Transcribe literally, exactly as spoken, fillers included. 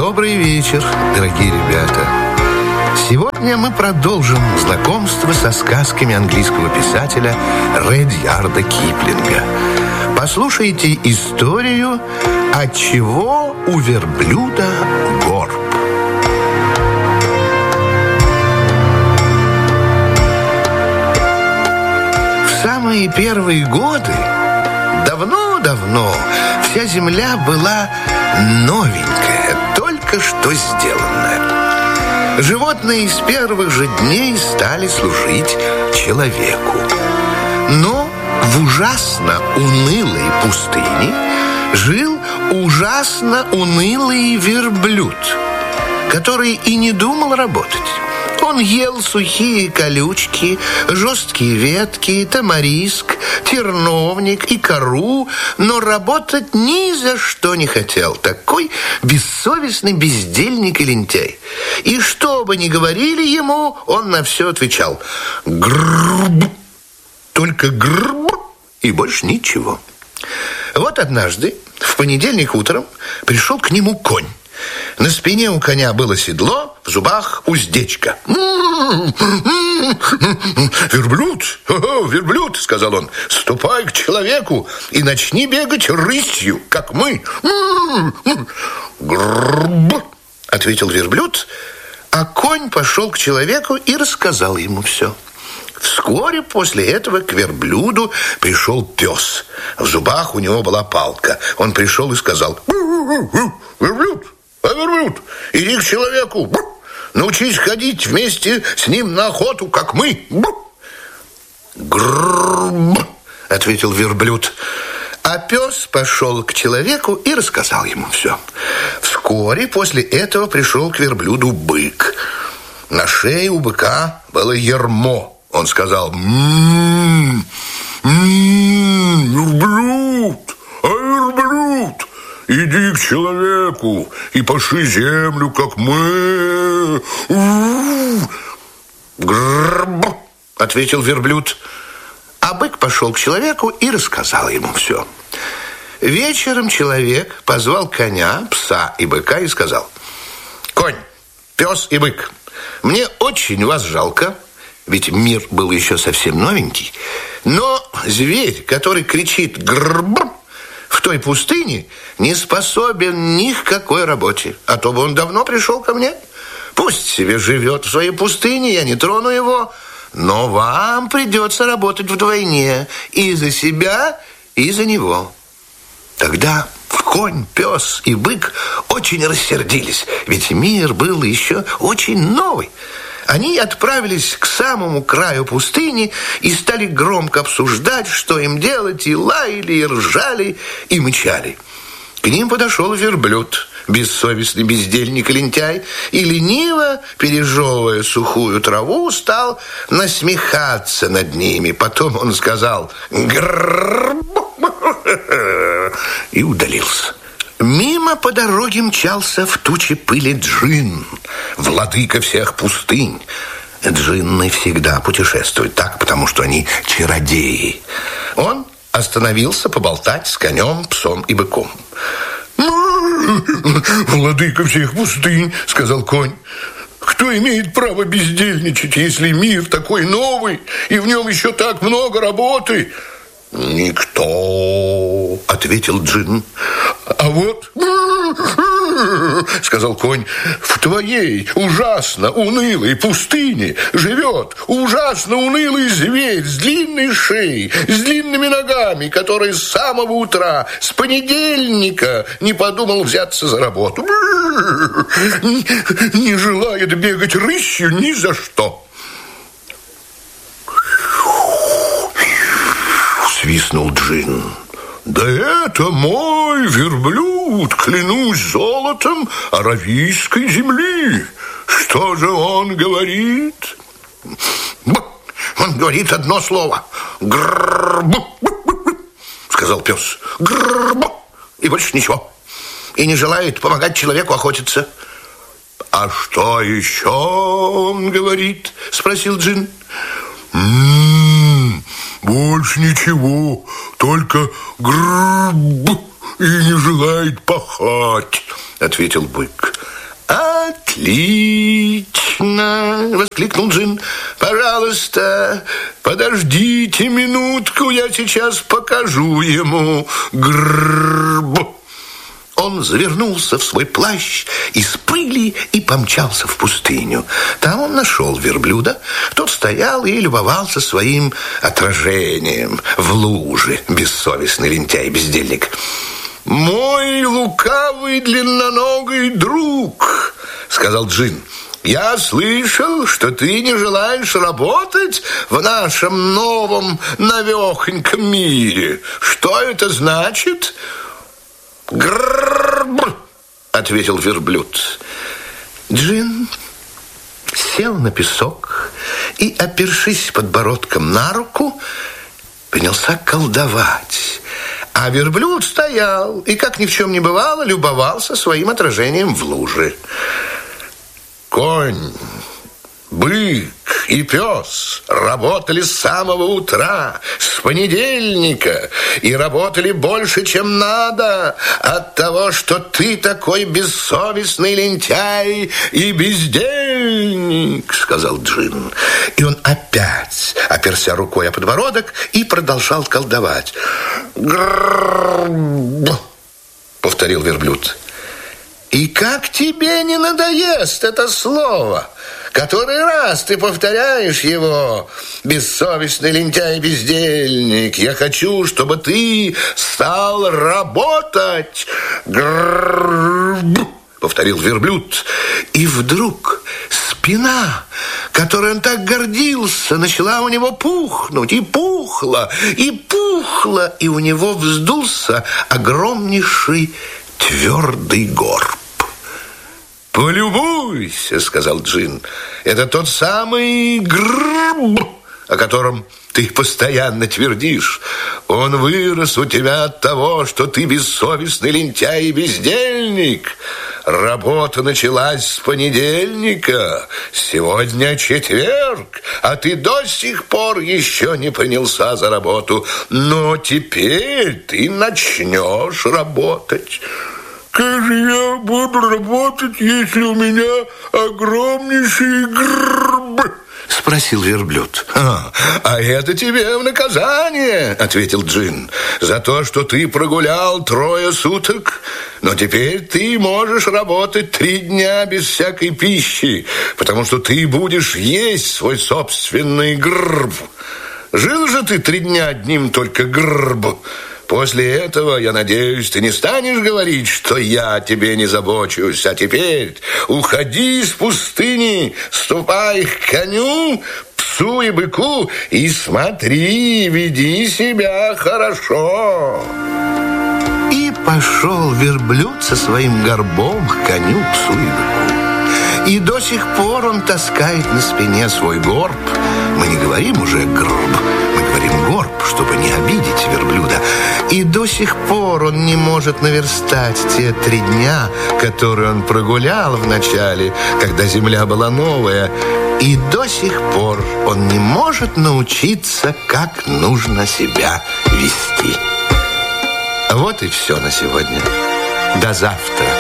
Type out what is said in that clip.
Добрый вечер, дорогие ребята. Сегодня мы продолжим знакомство со сказками английского писателя Редьярда Киплинга. Послушайте историю «Отчего у верблюда горб». В самые первые годы, давно-давно, вся земля была новенькая, только что сделанная. Животные с первых же дней стали служить человеку. Но в ужасно унылой пустыне жил ужасно унылый верблюд, который и не думал работать. Он ел сухие колючки, жесткие ветки, тамариск, терновник и кору, но работать ни за что не хотел. Такой бессовестный бездельник и лентяй. И что бы ни говорили ему, он на все отвечал: «Гррррб». Только гррррб и больше ничего. Вот однажды, в понедельник утром, пришел к нему конь. На спине у коня было седло, в зубах уздечка. «Верблюд, о, верблюд, — сказал он, — ступай к человеку и начни бегать рысью, как мы». «Гррррб», — ответил верблюд, а конь пошел к человеку и рассказал ему все. Вскоре после этого к верблюду пришел пес. В зубах у него была палка. Он пришел и сказал: «Верблюд, а верблюд, иди к человеку, научись ходить вместе с ним на охоту, как мы». «Гррррб», — ответил верблюд. А пес пошел к человеку и рассказал ему все. Вскоре после этого пришел к верблюду бык. На шее у быка было ярмо. Он сказал: «М-м-м, верблюд, а верблюд, иди к человеку и паши землю, как мы». «Гррррб», — ответил верблюд. А бык пошел к человеку и рассказал ему все. Вечером человек позвал коня, пса и быка и сказал: «Конь, пес и бык, мне очень вас жалко, ведь мир был еще совсем новенький, но зверь, который кричит «гррррб», в той пустыне не способен ни к какой работе, а то бы он давно пришел ко мне. Пусть себе живет в своей пустыне, я не трону его, но вам придется работать вдвойне, и за себя, и за него». Тогда конь, пес и бык очень рассердились, ведь мир был еще очень новый. Они отправились к самому краю пустыни и стали громко обсуждать, что им делать, и лаяли, и ржали, и мычали. К ним подошел верблюд, бессовестный бездельник и лентяй, и лениво, пережевывая сухую траву, стал насмехаться над ними. Потом он сказал «гррррб» и удалился. Мимо по дороге мчался в туче пыли Джин, владыка всех пустынь. Джинны всегда путешествуют так, потому что они чародеи. Он остановился поболтать с конем, псом и быком. «Владыка всех пустынь, — сказал конь, — кто имеет право бездельничать, если мир такой новый, и в нем еще так много работы?» «Никто, — ответил Джин. «А вот, — сказал конь, — в твоей ужасно унылой пустыне живет ужасно унылый зверь с длинной шеей, с длинными ногами, который с самого утра, с понедельника не подумал взяться за работу. Не, не желает бегать рысью ни за что». Свистнул Джин. «Да это мой верблюд, клянусь золотом аравийской земли. Что же он говорит?» «Он говорит одно слово. Гррррб», — сказал пес. «Гррррб, и больше ничего. И не желает помогать человеку охотиться». «А что еще он говорит?» — спросил Джин. «М-м-м, больше ничего, только гррррб и не желает пахать», — ответил бык. Отлично! Воскликнул Джин. Пожалуйста, подождите минутку, я сейчас покажу ему грб. Он завернулся в свой плащ из пыли и помчался в пустыню. Там он нашел верблюда. Тот стоял и любовался своим отражением в луже, бессовестный лентяй-бездельник. «Мой лукавый длинноногий друг», — сказал Джин, — «я слышал, что ты не желаешь работать в нашем новом навехоньком мире. Что это значит?» «Гррррр», — ответил верблюд. Джин сел на песок и, опершись подбородком на руку, принялся колдовать. А верблюд стоял и, как ни в чем не бывало, любовался своим отражением в луже. Конь, бык и пес работали с самого утра, с понедельника, и работали больше, чем надо, от того, что ты такой бессовестный лентяй и бездельник, сказал Джин. И он опять оперся рукой о подбородок и продолжал колдовать. «Гррррр», повторил верблюд. «И как тебе не надоест это слово? Который раз ты повторяешь его, бессовестный лентяй-бездельник. Я хочу, чтобы ты стал работать». «Гррррр», повторил верблюд. И вдруг спина, которой он так гордился, начала у него пухнуть, и пухла, и пухла, и у него вздулся огромнейший твердый горб. «Полюбуйся», — сказал Джин, — «это тот самый грб, о котором ты постоянно твердишь. Он вырос у тебя от того, что ты бессовестный лентяй и бездельник. Работа началась с понедельника, сегодня четверг, а ты до сих пор еще не принялся за работу. Но теперь ты начнешь работать». «Как же я буду работать, если у меня огромнейший грб?» — спросил верблюд. «А, а это тебе в наказание», — ответил Джин, «за то, что ты прогулял трое суток. Но теперь ты можешь работать три дня без всякой пищи, потому что ты будешь есть свой собственный грб. Жил же ты три дня одним только грб. После этого, я надеюсь, ты не станешь говорить, что я о тебе не забочусь. А теперь уходи из пустыни, ступай к коню, псу и быку и смотри, веди себя хорошо». И пошел верблюд со своим горбом к коню, псу и быку. И до сих пор он таскает на спине свой горб. Мы не говорим уже грб, мы говорим горб, чтобы не обидеть верблюда. И до сих пор он не может наверстать те три дня, которые он прогулял в начале, когда земля была новая. И до сих пор он не может научиться, как нужно себя вести. Вот и все на сегодня. До завтра.